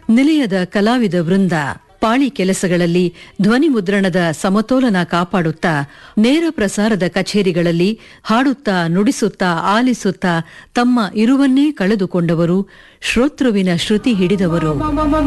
ನಿಲಯದ ಕಲಾವಿದ ವೃಂದ ಪಾಳಿ ಕೆಲಸಗಳಲ್ಲಿ ಧ್ವನಿ ಮುದ್ರಣದ ಸಮತೋಲನ ಕಾಪಾಡುತ್ತಾ ನೇರ ಪ್ರಸಾರದ ಕಚೇರಿಗಳಲ್ಲಿ ಹಾಡುತ್ತಾ ನುಡಿಸುತ್ತಾ ಆಲಿಸುತ್ತಾ ತಮ್ಮ ಇರುವನ್ನೇ ಕಳೆದುಕೊಂಡವರು, ಶ್ರೋತೃವಿನ ಶ್ರುತಿ ಹಿಡಿದವರು.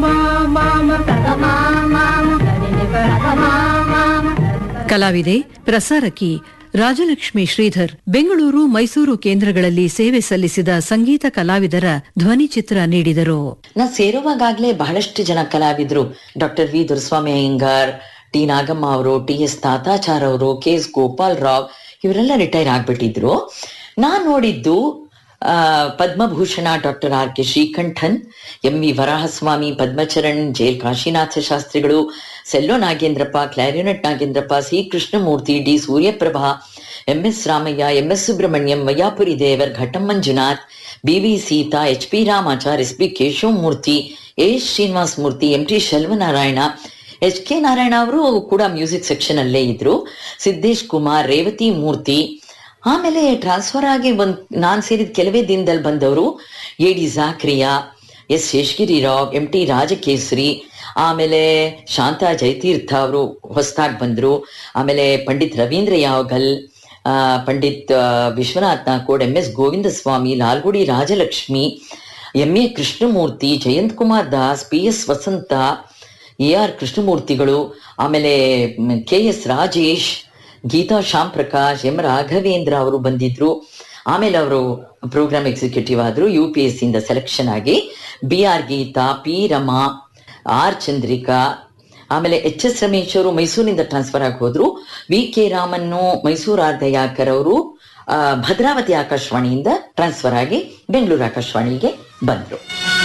ಕಲಾವಿದೆ ಪ್ರಸಾರಕಿ ರಾಜಲಕ್ಷ್ಮಿ ಶ್ರೀಧರ್ ಬೆಂಗಳೂರು, ಮೈಸೂರು ಕೇಂದ್ರಗಳಲ್ಲಿ ಸೇವೆ ಸಲ್ಲಿಸಿದ ಸಂಗೀತ ಕಲಾವಿದರ ಧ್ವನಿಚಿತ್ರ ನೀಡಿದರು. ನಾ ಸೇರುವಾಗಲೇ ಬಹಳಷ್ಟು ಜನ ಕಲಾವಿದರು, doctor V Doreswamy Iyengar, T Nagamma ಅವರು, ಟಿ ಎಸ್ ತಾತಾಚಾರ್ ಅವರು, ಕೆ ಎಸ್ ಗೋಪಾಲ್ ರಾವ್ ಇವರೆಲ್ಲ ರಿಟೈರ್ ಆಗ್ಬಿಟ್ಟಿದ್ರು. ನಾನ್ ನೋಡಿದ್ದು Padma Bhushan doctor R K Srikantan, M V Varahaswamy, Padmacharan, JL Kashinatha ಶಾಸ್ತ್ರಿಗಳು, cello Nagendrappa, clarinet Nagendrappa, C Krishnamurthy, D Suryaprabha, M S Ramaiah, M S Subrahmanyam, Vaiyapuri ದೇವರ್, ಘಟಂ Manjunath, B V Sita, H P Ramachar, S P Keshavamurthy, A Srinivasa Murthy, M T ಶೆಲ್ವನಾರಾಯಣ, H K Narayana ಅವರು ಕೂಡ music section ಅಲ್ಲೇ ಇದ್ರು, ಸಿದ್ದೇಶ್ ಕುಮಾರ್, ರೇವತಿ ಮೂರ್ತಿ. ಆಮೇಲೆ ಟ್ರಾನ್ಸ್ಫರ್ ಆಗಿ ನಾನ್ ಸೇರಿದ ಕೆಲವೇ ದಿನದಲ್ಲಿ ಬಂದವರು A D Zakria, S Sheshagiri Rao, M T Rajakesari, ಆಮೇಲೆ ಶಾಂತಾ ಜಯತೀರ್ಥ ಅವರು ಹೊಸದಾಗಿ ಬಂದ್ರು. ಆಮೇಲೆ Pandit Ravindra Yavagal, Pandit Vishwanath Nakod, M S Govinda Swami, Lalgudi Rajalakshmi, M A Krishnamurthy, Jayant Kumar Das, P S Vasantha, A R ಕೃಷ್ಣಮೂರ್ತಿಗಳು, ಆಮೇಲೆ K S Rajesh, Geetha Shyam Prakash, M Raghavendra ಅವರು ಬಂದಿದ್ರು. ಆಮೇಲೆ ಅವರು ಪ್ರೋಗ್ರಾಮ್ ಎಕ್ಸಿಕ್ಯೂಟಿವ್ ಆದ್ರು, UPSC ಇಂದ ಸೆಲೆಕ್ಷನ್ ಆಗಿ. B R Geetha, P Rama, R Chandrika, ಆಮೇಲೆ ಎಚ್ ಎಸ್ ರಮೇಶ್ ಅವರು ಮೈಸೂರಿನಿಂದ ಟ್ರಾನ್ಸ್ಫರ್ ಆಗಿ ಹೋದ್ರು. V K ರಾಮನ್ನು, Mysuru R Dayakar ಅವರು ಭದ್ರಾವತಿ ಆಕಾಶವಾಣಿಯಿಂದ ಟ್ರಾನ್ಸ್ಫರ್ ಆಗಿ ಬೆಂಗಳೂರು ಆಕಾಶವಾಣಿಗೆ ಬಂದ್ರು.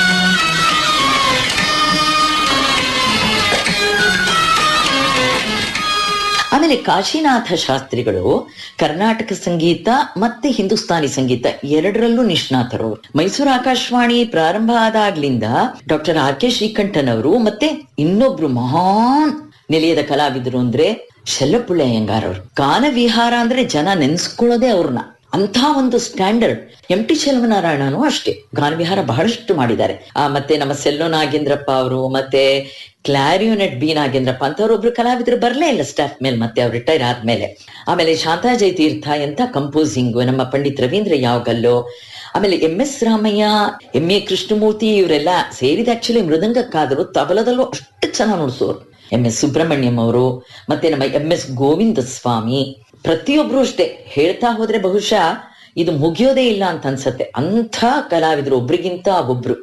ಆಮೇಲೆ ಕಾಶಿನಾಥ ಶಾಸ್ತ್ರಿಗಳು ಕರ್ನಾಟಕ ಸಂಗೀತ ಮತ್ತೆ ಹಿಂದೂಸ್ತಾನಿ ಸಂಗೀತ ಎರಡರಲ್ಲೂ ನಿಷ್ಣಾತರು. ಮೈಸೂರು ಆಕಾಶವಾಣಿ ಪ್ರಾರಂಭ ಆದಾಗ್ಲಿಂದ ಡಾಕ್ಟರ್ ಆರ್ ಕೆ ಶ್ರೀಕಂಠನ್ ಅವರು ಮತ್ತೆ ಇನ್ನೊಬ್ರು ಮಹಾನ್ ನಿಲಯದ ಕಲಾವಿದರು ಅಂದ್ರೆ ಶೆಲ್ಲಪುಳ್ಳಿ ಅಯ್ಯಂಗಾರ್ ಅವರು. ಗಾನ ವಿಹಾರ ಅಂದ್ರೆ ಜನ ನೆನ್ಸ್ಕೊಳ್ಳೋದೇ ಅವ್ರನ್ನ, ಅಂತ ಒಂದು ಸ್ಟ್ಯಾಂಡರ್ಡ್. ಎಂ ಟಿ ಶೆಲ್ವನಾರಾಯಣನು ಅಷ್ಟೇ ಗಾನವಿಹಾರ ಬಹಳಷ್ಟು ಮಾಡಿದ್ದಾರೆ. ಮತ್ತೆ ನಮ್ಮ ಸೆಲ್ಲೋ ನಾಗೇಂದ್ರಪ್ಪ ಅವರು, ಮತ್ತೆ ಕ್ಲಾರಿಯೋನೆಟ್ ಬಿ ನಾಗೇಂದ್ರಪ್ಪ ಅಂತವ್ರೊಬ್ರು ಕಲಾವಿದರು ಬರ್ಲೇ ಇಲ್ಲ ಸ್ಟಾಫ್ ಮೇಲೆ, ಮತ್ತೆ ಅವ್ರು ರಿಟೈರ್ ಆದ್ಮೇಲೆ. ಆಮೇಲೆ ಶಾಂತಾ ಜಯತೀರ್ಥ ಎಂತ ಕಂಪೋಸಿಂಗು, ನಮ್ಮ ಪಂಡಿತ್ ರವೀಂದ್ರ ಯಾವಗಲ್ಲು, ಆಮೇಲೆ M S Ramaiah, M A Krishnamurthy ಇವರೆಲ್ಲ ಸೇರಿದ ಆಕ್ಚುಲಿ ಮೃದಂಗಕ್ಕಾದರು, ತಬಲದಲ್ಲೂ ಅಷ್ಟು ಚೆನ್ನಾಗಿ ನುಡಿಸೋರು. ಎಂ ಎಸ್ ಸುಬ್ರಹ್ಮಣ್ಯಂ ಅವರು, ಮತ್ತೆ ನಮ್ಮ ಎಂ ಎಸ್ ಗೋವಿಂದ ಸ್ವಾಮಿ, ಪ್ರತಿಯೊಬ್ರು ಅಷ್ಟೇ. ಹೇಳ್ತಾ ಹೋದ್ರೆ ಬಹುಶಃ ಇದು ಮುಗಿಯೋದೇ ಇಲ್ಲ ಅಂತ ಅನ್ಸತ್ತೆ, ಅಂಥ ಕಲಾವಿದ್ರು ಒಬ್ರಿಗಿಂತ ಒಬ್ರು.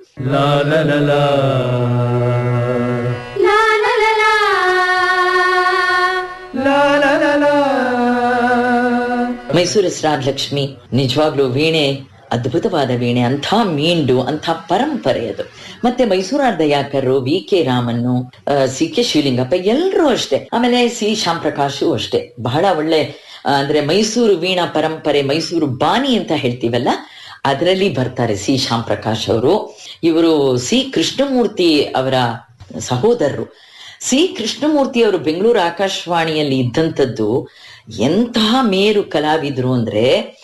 ಮೈಸೂರು ಎಸ್ ರಾಜಲಕ್ಷ್ಮಿ ನಿಜವಾಗ್ಲೂ ವೀಣೆ, ಅದ್ಭುತವಾದ ವೀಣೆ, ಅಂಥ ಮೀಂಡು, ಅಂಥ ಪರಂಪರೆ ಅದು. ಮತ್ತೆ Mysuru R Dayakar, V K ರಾಮನ್ನು, C K Shivalingappa ಎಲ್ಲರೂ ಅಷ್ಟೇ. ಆಮೇಲೆ ಸಿ ಶ್ಯಾಮ್ ಪ್ರಕಾಶು ಅಷ್ಟೇ, ಬಹಳ ಒಳ್ಳೆ ಅಂದ್ರೆ ಮೈಸೂರು ವೀಣಾ ಪರಂಪರೆ, ಮೈಸೂರು ಬಾನಿ ಅಂತ ಹೇಳ್ತೀವಲ್ಲ ಅದರಲ್ಲಿ ಬರ್ತಾರೆ ಸಿ ಶ್ಯಾಮ್ ಪ್ರಕಾಶ್ ಅವರು. ಇವರು ಸಿ ಕೃಷ್ಣಮೂರ್ತಿ ಅವರ ಸಹೋದರರು. ಸಿ ಕೃಷ್ಣಮೂರ್ತಿ ಅವರು ಬೆಂಗಳೂರು ಆಕಾಶವಾಣಿಯಲ್ಲಿ ಇದ್ದಂಥದ್ದು ಎಂತಹ ಮೇರು ಕಲಾವಿದ್ರು ಅಂದ್ರೆ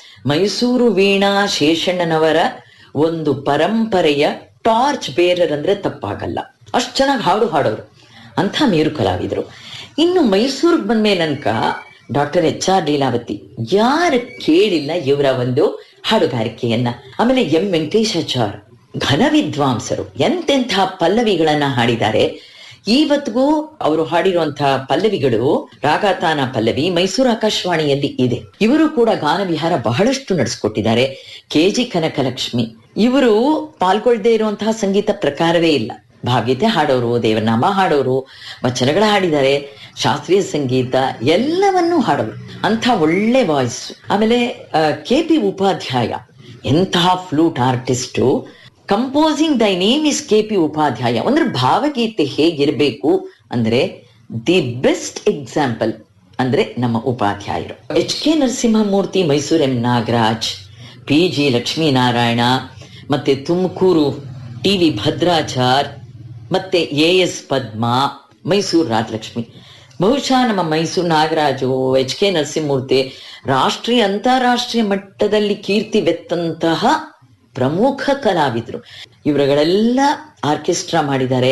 ಮೈಸೂರು ವೀಣಾ ಶೇಷಣ್ಣನವರ ಒಂದು ಪರಂಪರೆಯ ಟಾರ್ಚ್ ಬೇರರ್ ಅಂದ್ರೆ ತಪ್ಪಾಗಲ್ಲ, ಅಷ್ಟು ಚೆನ್ನಾಗಿ ಹಾಡೋರು, ಅಂಥ ಮೇರು ಕಲಾವಿದ್ರು. ಇನ್ನು ಮೈಸೂರಿಗೆ ಬಂದ್ಮೇಲೆ ಅನ್ಕ ಡಾಕ್ಟರ್ ಎಚ್ ಆರ್ ಲೀಲಾವತಿ, ಯಾರು ಕೇಳಿಲ್ಲ ಇವರ ಒಂದು ಹಾಡುಗಾರಿಕೆಯನ್ನ. ಆಮೇಲೆ ಎಂ ವೆಂಕಟೇಶಾಚಾರ್ ಘನ ವಿದ್ವಾಂಸರು, ಎಂತೆಂಥ ಪಲ್ಲವಿಗಳನ್ನ ಹಾಡಿದ್ದಾರೆ. ಇವತ್ತಿಗೂ ಅವರು ಹಾಡಿರುವಂತಹ ಪಲ್ಲವಿಗಳು, ರಾಗತಾನ ಪಲ್ಲವಿ ಮೈಸೂರು ಆಕಾಶವಾಣಿಯಲ್ಲಿ ಇದೆ. ಇವರು ಕೂಡ ಗಾನ ವಿಹಾರ ಬಹಳಷ್ಟು ನಡೆಸ್ಕೊಟ್ಟಿದ್ದಾರೆ. KG ಕನಕಲಕ್ಷ್ಮಿ ಇವರು ಪಾಲ್ಗೊಳ್ಳದೆ ಇರುವಂತಹ ಸಂಗೀತ ಪ್ರಕಾರವೇ ಇಲ್ಲ. ಭಾವಗೀತೆ ಹಾಡೋರು, ದೇವನಾಮ ಹಾಡೋರು, ವಚನಗಳ ಹಾಡಿದ್ದಾರೆ, ಶಾಸ್ತ್ರೀಯ ಸಂಗೀತ ಎಲ್ಲವನ್ನೂ ಹಾಡೋರು, ಅಂಥ ಒಳ್ಳೆ ವಾಯ್ಸ್. ಆಮೇಲೆ KP ಉಪಾಧ್ಯಾಯ ಎಂತಹ ಫ್ಲೂಟ್ ಆರ್ಟಿಸ್ಟು. ಕಂಪೋಸಿಂಗ್ ದೈ ನೇಮ್ ಇಸ್ KP ಉಪಾಧ್ಯಾಯ ಅಂದ್ರೆ ಭಾವಗೀತೆ ಹೇಗಿರ್ಬೇಕು ಅಂದ್ರೆ ದಿ ಬೆಸ್ಟ್ ಎಕ್ಸಾಂಪಲ್ ಅಂದ್ರೆ ನಮ್ಮ ಉಪಾಧ್ಯಾಯರು. HK Narasimhamurthy, Mysuru M Nagaraj, PG Lakshminarayana, ಮತ್ತೆ ತುಮಕೂರು TV ಭದ್ರಾಚಾರ್, ಮತ್ತೆ AS ಪದ್ಮಾ, ಮೈಸೂರು ರಾಜಲಕ್ಷ್ಮಿ. ಬಹುಶಃ ನಮ್ಮ ಮೈಸೂರು ನಾಗರಾಜು, HK ನರಸಿಂಹಮೂರ್ತಿ ರಾಷ್ಟ್ರೀಯ ಅಂತಾರಾಷ್ಟ್ರೀಯ ಮಟ್ಟದಲ್ಲಿ ಕೀರ್ತಿವೆತ್ತಂತಹ ಪ್ರಮುಖ ಕಲಾವಿದರು. ಇವರುಗಳೆಲ್ಲ ಆರ್ಕೆಸ್ಟ್ರಾ ಮಾಡಿದ್ದಾರೆ.